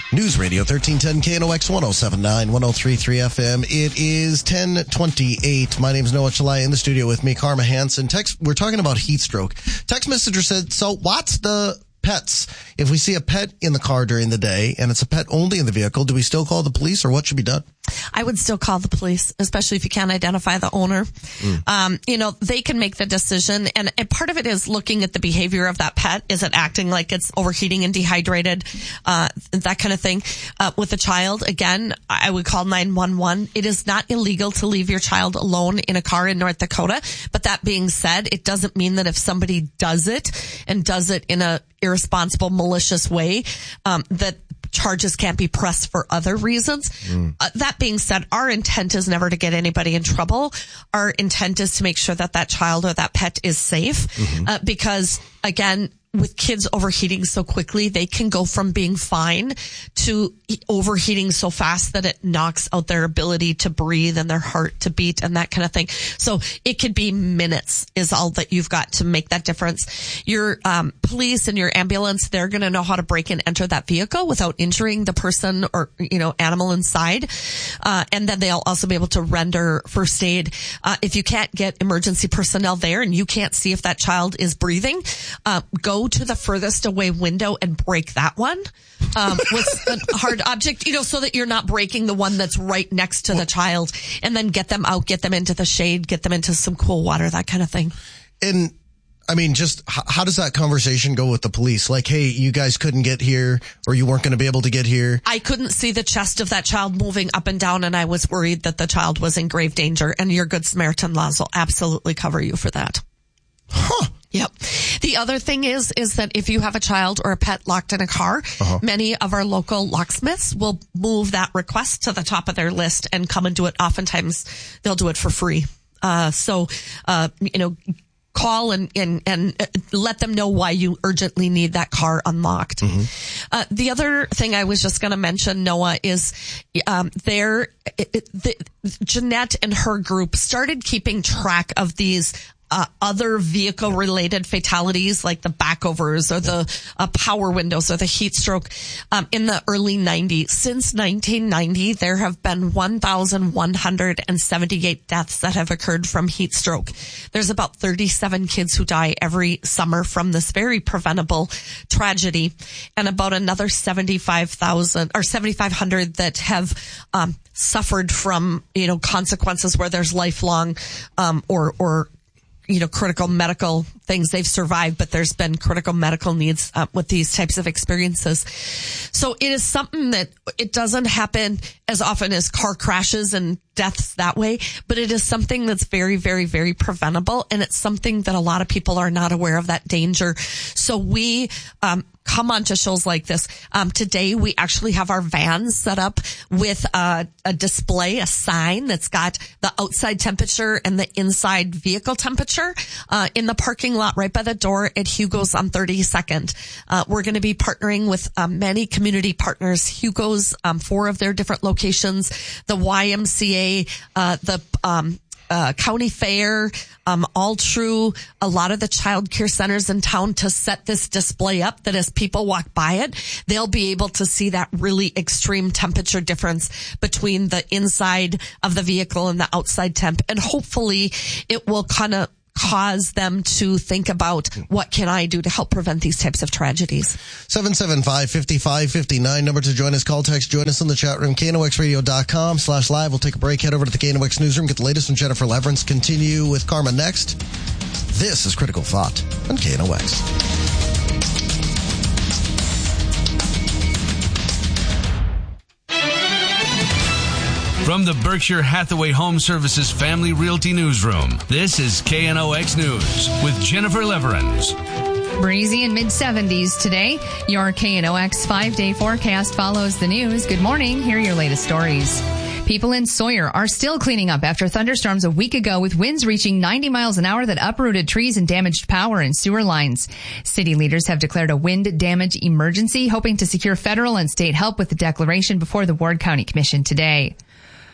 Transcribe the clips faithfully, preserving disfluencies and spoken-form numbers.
News Radio thirteen ten K N O X one oh seven point nine, one oh three point three F M. It is ten twenty-eight. My name's Noah Chalai. In the studio with me, Karma Hansen. Text, we're talking about heat stroke. Text messenger said, so what's the pets? If we see a pet in the car during the day and it's a pet only in the vehicle, do we still call the police or what should be done? I would still call the police, especially if you can't identify the owner. Mm. Um, you know, they can make the decision. And, and part of it is looking at the behavior of that pet. Is it acting like it's overheating and dehydrated? Uh, that kind of thing. Uh, with a child, again, I would call nine one one. It is not illegal to leave your child alone in a car in North Dakota. But that being said, it doesn't mean that if somebody does it and does it in a irresponsible, malicious way, um, that charges can't be pressed for other reasons. Mm. Uh, that being said, our intent is never to get anybody in trouble. Our intent is to make sure that that child or that pet is safe. Mm-hmm. Uh, because again, with kids overheating so quickly, they can go from being fine to overheating so fast that it knocks out their ability to breathe and their heart to beat and that kind of thing. So it could be minutes is all that you've got to make that difference. Your um, police and your ambulance, they're going to know how to break and enter that vehicle without injuring the person or, you know, animal inside. Uh, and then they'll also be able to render first aid. Uh, if you can't get emergency personnel there and you can't see if that child is breathing, uh, go to the furthest away window and break that one um, with a hard object, you know, so that you're not breaking the one that's right next to the child, and then get them out, get them into the shade, get them into some cool water, that kind of thing. And I mean, just h- how does that conversation go with the police? Like, hey, you guys couldn't get here or you weren't going to be able to get here. I couldn't see the chest of that child moving up and down, and I was worried that the child was in grave danger, and your Good Samaritan laws will absolutely cover you for that. Huh. Yep. The other thing is, is that if you have a child or a pet locked in a car, uh-huh. many of our local locksmiths will move that request to the top of their list and come and do it. Oftentimes they'll do it for free. Uh, so, uh, you know, call and, and, and let them know why you urgently need that car unlocked. Mm-hmm. Uh, the other thing I was just going to mention, Noah, is, um, there, the, Jeanette and her group started keeping track of these Uh, other vehicle-related fatalities like the backovers or the uh, power windows or the heat stroke um, in the early nineties. Since nineteen ninety, there have been one thousand one hundred seventy-eight deaths that have occurred from heat stroke. There's about thirty-seven kids who die every summer from this very preventable tragedy, and about another seventy-five thousand or seventy-five hundred that have um, suffered from, you know, consequences where there's lifelong um, or or you know, critical medical things. They've survived, but there's been critical medical needs uh, with these types of experiences. So it is something that it doesn't happen as often as car crashes and deaths that way, but it is something that's very, very, very preventable. And it's something that a lot of people are not aware of, that danger. So we, um, come on to shows like this. Um, today we actually have our vans set up with a, a display, a sign that's got the outside temperature and the inside vehicle temperature, uh, in the parking lot right by the door at Hugo's on thirty-second. Uh, we're going to be partnering with um, many community partners, Hugo's, um, four of their different locations, the Y M C A, uh, the, um, Uh, county fair, um, all true, a lot of the child care centers in town to set this display up that as people walk by it, they'll be able to see that really extreme temperature difference between the inside of the vehicle and the outside temp. And hopefully it will kind of cause them to think about what can I do to help prevent these types of tragedies. seven seven five, five five five nine. Number to join us. Call, text, join us in the chat room. K N O X radio dot com slash live. We'll take a break. Head over to the K N O X newsroom. Get the latest from Jennifer Leverance. Continue with Karma next. This is Critical Thought on K N O X. From the Berkshire Hathaway Home Services Family Realty Newsroom, this is K N O X News with Jennifer Leverance. Breezy and mid seventies today. Your K N O X five-day forecast follows the news. Good morning. Here are your latest stories. People in Sawyer are still cleaning up after thunderstorms a week ago with winds reaching ninety miles an hour that uprooted trees and damaged power and sewer lines. City leaders have declared a wind damage emergency, hoping to secure federal and state help with the declaration before the Ward County Commission today.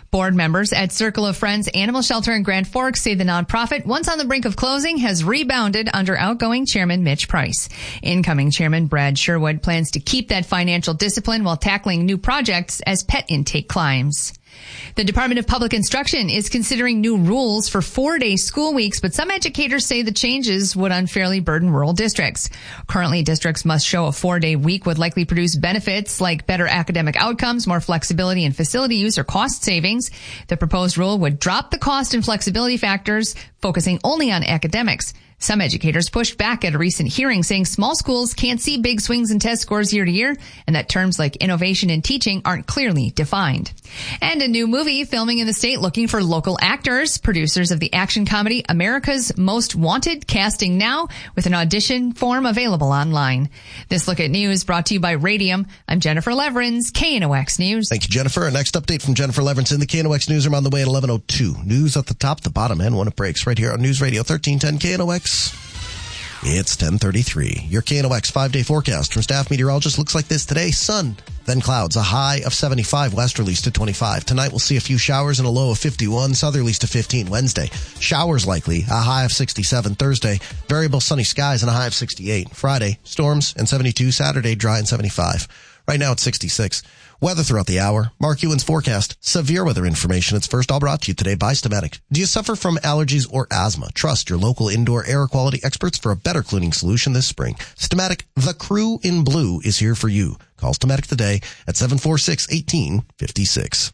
Board members at Circle of Friends Animal Shelter in Grand Forks say the nonprofit, once on the brink of closing, has rebounded under outgoing chairman Mitch Price. Incoming chairman Brad Sherwood plans to keep that financial discipline while tackling new projects as pet intake climbs. The Department of Public Instruction is considering new rules for four-day school weeks, but some educators say the changes would unfairly burden rural districts. Currently, districts must show a four-day week would likely produce benefits like better academic outcomes, more flexibility in facility use, or cost savings. The proposed rule would drop the cost and flexibility factors, focusing only on academics. Some educators pushed back at a recent hearing, saying small schools can't see big swings in test scores year to year, and that terms like innovation and teaching aren't clearly defined. And a new movie filming in the state looking for local actors. Producers of the action comedy America's Most Wanted casting now, with an audition form available online. This Look at News brought to you by Radium. I'm Jennifer Leverins, K N O X News. Thank you, Jennifer. Our next update from Jennifer Leverins in the K N O X Newsroom on the way at eleven oh two. News at the top, the bottom, and when it breaks right here on News Radio thirteen ten K N O X. It's ten thirty-three. Your K N O X five-day forecast from staff meteorologist looks like this today. Sun, then clouds, a high of seventy-five, westerlies to twenty-five. Tonight we'll see a few showers and a low of fifty-one, southerlies to fifteen. Wednesday, showers likely, a high of sixty-seven. Thursday, variable sunny skies and a high of sixty-eight. Friday, storms and seventy-two. Saturday, dry and seventy-five. Right now it's sixty-six. Weather throughout the hour. Mark Ewan's forecast. Severe weather information. It's first all brought to you today by Stamatic. Do you suffer from allergies or asthma? Trust your local indoor air quality experts for a better cleaning solution this spring. Stamatic, the crew in blue, is here for you. Call Stamatic today at seven four six, one eight five six.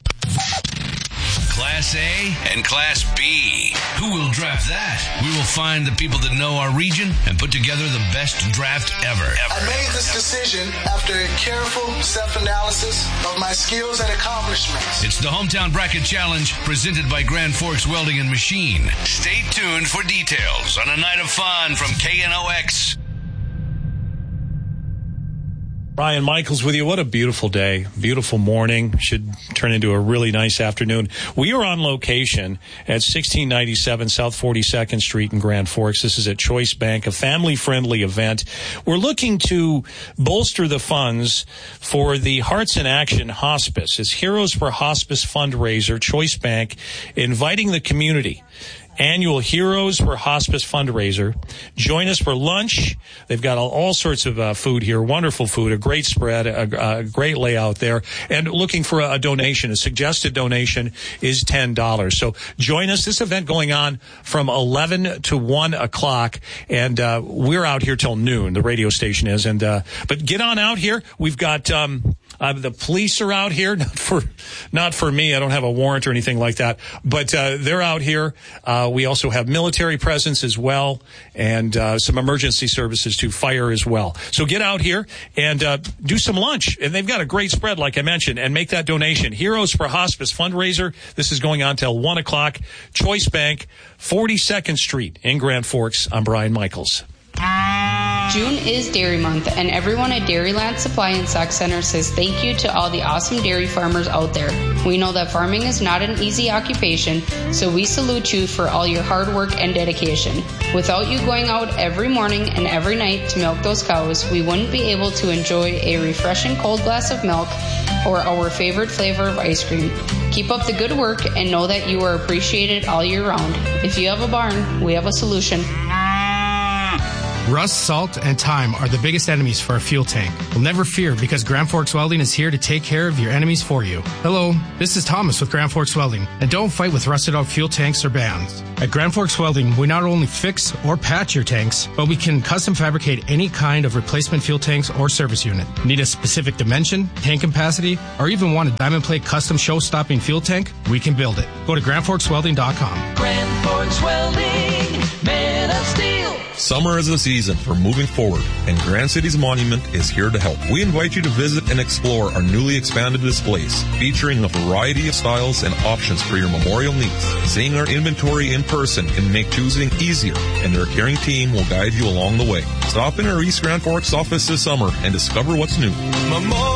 Class A and Class B. Who will draft that? We will find the people that know our region and put together the best draft ever. ever I made this decision after a careful self-analysis of my skills and accomplishments. It's the Hometown Bracket Challenge presented by Grand Forks Welding and Machine. Stay tuned for details on a night of fun from K N O X. Brian Michaels with you. What a beautiful day. Beautiful morning. Should turn into a really nice afternoon. We are on location at sixteen ninety-seven South forty-second Street in Grand Forks. This is at Choice Bank, a family-friendly event. We're looking to bolster the funds for the Hearts in Action Hospice. It's Heroes for Hospice fundraiser, Choice Bank, inviting the community. Annual Heroes for Hospice fundraiser. Join us for lunch. They've got all, all sorts of uh, food here, wonderful food, a great spread, a, a great layout there, and looking for a, a donation. A suggested donation is ten dollars. So join us. This event going on from eleven to one o'clock, and uh, we're out here till noon. The radio station is, and uh, but get on out here. We've got um, uh, the police are out here, not for not for me. I don't have a warrant or anything like that, but uh, they're out here. Uh, Uh, we also have military presence as well, and uh, some emergency services to fire as well. So get out here and uh, do some lunch. And they've got a great spread, like I mentioned, and make that donation. Heroes for Hospice fundraiser. This is going on till one o'clock. Choice Bank, forty-second Street in Grand Forks. I'm Brian Michaels. June is Dairy Month, and everyone at Dairyland Supply and Sack Center says thank you to all the awesome dairy farmers out there. We know that farming is not an easy occupation, so we salute you for all your hard work and dedication. Without you going out every morning and every night to milk those cows, we wouldn't be able to enjoy a refreshing cold glass of milk or our favorite flavor of ice cream. Keep up the good work and know that you are appreciated all year round. If you have a barn, we have a solution. Rust, salt, and time are the biggest enemies for a fuel tank. Well, never fear, because Grand Forks Welding is here to take care of your enemies for you. Hello, this is Thomas with Grand Forks Welding, and don't fight with rusted out fuel tanks or bands. At Grand Forks Welding, we not only fix or patch your tanks, but we can custom fabricate any kind of replacement fuel tanks or service unit. Need a specific dimension, tank capacity, or even want a diamond plate custom show-stopping fuel tank? We can build it. Go to grand forks welding dot com. Grand Forks Welding, man of steel. Summer is the season for moving forward, and Grand Cities Monument is here to help. We invite you to visit and explore our newly expanded displays, featuring a variety of styles and options for your memorial needs. Seeing our inventory in person can make choosing easier, and their caring team will guide you along the way. Stop in our East Grand Forks office this summer and discover what's new.